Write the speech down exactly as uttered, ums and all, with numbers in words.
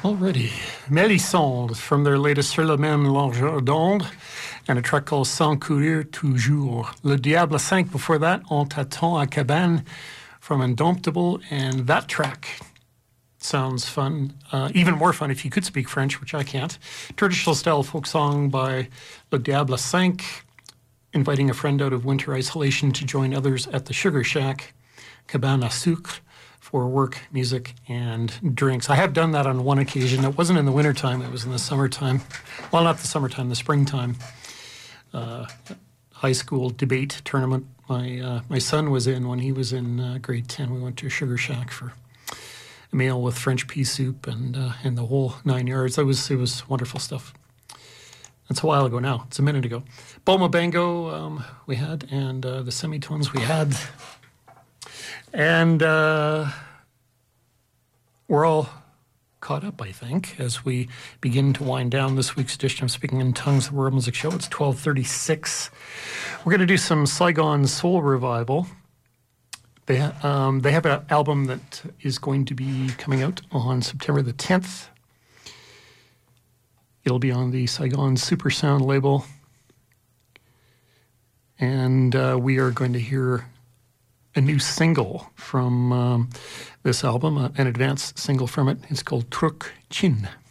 Already. Mélisande from their latest Sur la même longueur d'onde, and a track called Sans courir toujours. Le Diable cinq before that, On t'attend à cabane from Indomptable, and that track sounds fun. Uh, even more fun if you could speak French, which I can't. Traditional style folk song by Le Diable cinq, inviting a friend out of winter isolation to join others at the Sugar Shack, Cabane à Sucre, for work, music, and drinks. I have done that on one occasion. It wasn't in the wintertime, it was in the summertime. Well, not the summertime, the springtime. Uh, high school debate tournament my uh, my son was in when he was in uh, grade ten. We went to a Sugar Shack for a meal with French pea soup and uh, and the whole nine yards. It was, it was wonderful stuff. That's a while ago now. It's a minute ago. Boma Bango um, we had, and uh, the Semitones we had. And uh, we're all caught up, I think, as we begin to wind down this week's edition of Speaking in Tongues, the World Music Show. It's twelve thirty-six. We're going to do some Saigon Soul Revival. They, um, they have an album that is going to be coming out on September the tenth. It'll be on the Saigon Super Sound label. And uh, we are going to hear a new single from um, this album, uh, an advanced single from it. It's called Truk Chin.